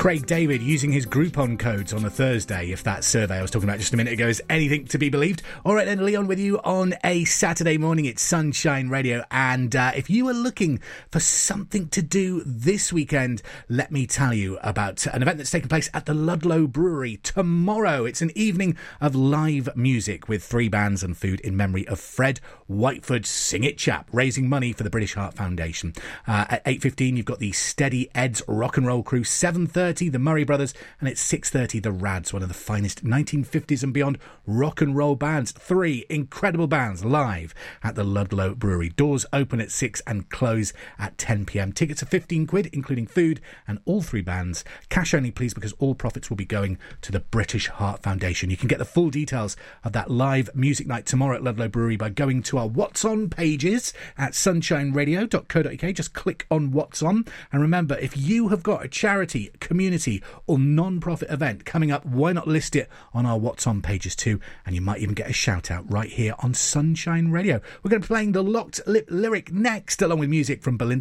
Craig David using his Groupon codes on a Thursday, if that survey I was talking about just a minute ago is anything to be believed. All right then, Leon with you on a Saturday morning. It's Sunshine Radio, and if you are looking for something to do this weekend, let me tell you about an event that's taking place at the Ludlow Brewery tomorrow. It's an evening of live music with 3 bands and food in memory of Fred Whiteford, Sing It Chap, raising money for the British Heart Foundation. At 8:15 you've got the Steady Ed's Rock and Roll Crew, 7:30 the Murray Brothers, and at 6:30 the Rads, one of the finest 1950s and beyond rock and roll bands. 3 incredible bands live at the Ludlow Brewery. Doors open at 6 and close at 10 p.m. Tickets are £15, including food, and all 3 bands cash only, please, because all profits will be going to the British Heart Foundation. You can get the full details of that live music night tomorrow at Ludlow Brewery by going to our What's On pages at sunshineradio.co.uk. Just click on What's On, and remember, if you have got a charity, community or non-profit event coming up, why not list it on our What's On pages too, and you might even get a shout out right here on Sunshine Radio. We're going to be playing the Locked Lip Lyric next, along with music from Belinda